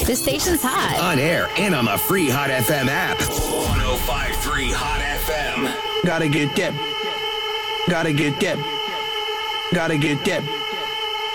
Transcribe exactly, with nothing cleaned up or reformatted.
This station's hot. On air and on the free Hot F M app. one oh five point three Hot F M. Gotta get dip. Gotta get dip. Gotta get dip.